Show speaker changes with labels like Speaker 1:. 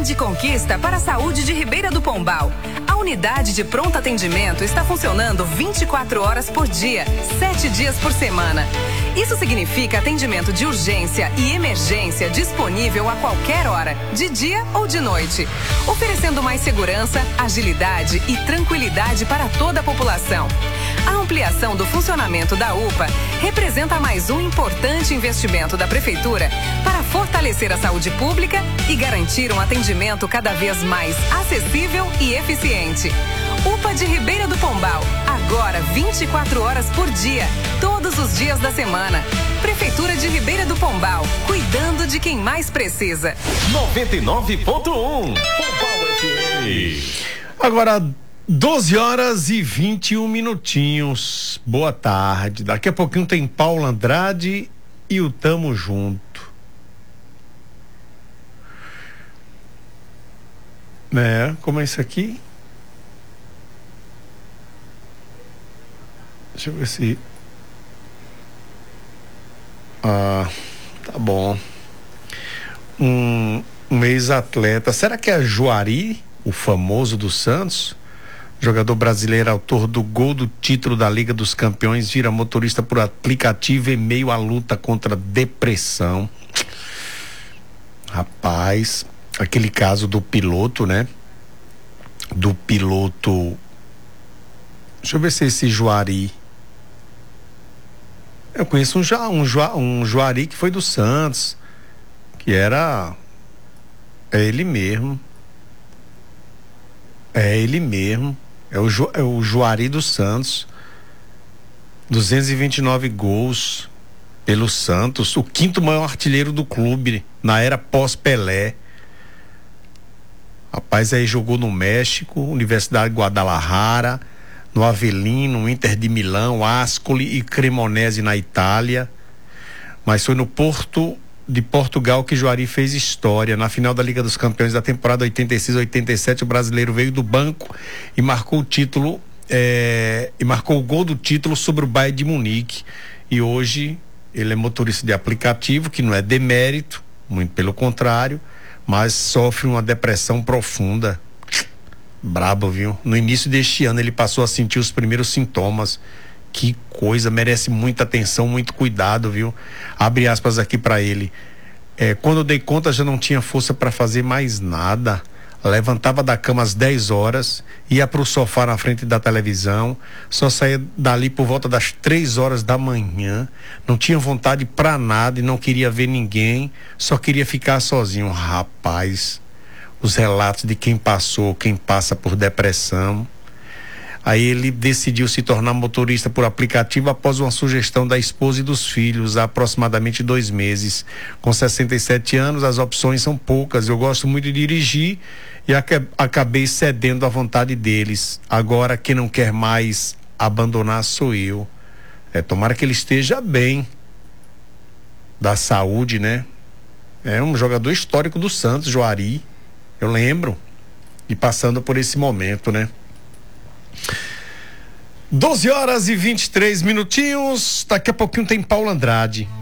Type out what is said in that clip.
Speaker 1: grande conquista para a saúde de Ribeira do Pombal. A unidade de pronto atendimento está funcionando 24 horas por dia, 7 dias por semana. Isso significa atendimento de urgência e emergência disponível a qualquer hora, de dia ou de noite, oferecendo mais segurança, agilidade e tranquilidade para toda a população. A ampliação do funcionamento da UPA representa mais um importante investimento da Prefeitura para fortalecer a saúde pública e garantir um atendimento cada vez mais acessível e eficiente. UPA de Ribeira do Pombal, agora 24 horas por dia, todos os dias da semana. Prefeitura de Ribeira do Pombal, cuidando de quem mais precisa.
Speaker 2: 99.1 Pombal FM.
Speaker 3: Agora 12 horas e 21 minutinhos. Boa tarde. Daqui a pouquinho tem Paulo Andrade e o Tamo Junto. Como é isso aqui? Deixa eu ver se... tá bom. Um ex-atleta. Será que é Juari, o famoso do Santos? Jogador brasileiro, autor do gol do título da Liga dos Campeões, vira motorista por aplicativo em meio à luta contra a depressão. Rapaz, aquele caso do piloto, né? Do piloto... Deixa eu ver se é esse Juari. Eu conheço um Juari que foi do Santos, que era... É ele mesmo. É o Juari dos Santos. 229 gols pelo Santos, o quinto maior artilheiro do clube na era pós-Pelé. Rapaz, aí jogou no México, Universidade de Guadalajara, no Avelino, no Inter de Milão, Ascoli e Cremonese na Itália. Mas foi no Porto de Portugal que Juari fez história. Na final da Liga dos Campeões da temporada 86-87, o brasileiro veio do banco e marcou o título, e marcou o gol do título sobre o Bayern de Munique. E hoje ele é motorista de aplicativo, que não é demérito, muito pelo contrário, mas sofre uma depressão profunda. Brabo, viu? No início deste ano ele passou a sentir os primeiros sintomas. Que coisa, merece muita atenção, muito cuidado, viu? Abre aspas aqui pra ele. Quando eu dei conta já não tinha força para fazer mais nada. Levantava da cama às 10 horas, ia pro sofá na frente da televisão, só saía dali por volta das 3 horas da manhã, não tinha vontade pra nada e não queria ver ninguém, só queria ficar sozinho. Rapaz, os relatos de quem passa por depressão. Aí ele decidiu se tornar motorista por aplicativo após uma sugestão da esposa e dos filhos há aproximadamente 2 meses. Com 67 anos, as opções são poucas. Eu gosto muito de dirigir e acabei cedendo à vontade deles. Agora, quem não quer mais abandonar sou eu. Tomara que ele esteja bem da saúde, né? É um jogador histórico do Santos, Juari. Eu lembro. E passando por esse momento, né? 12 horas e 23 minutinhos. Daqui a pouquinho tem Paulo Andrade.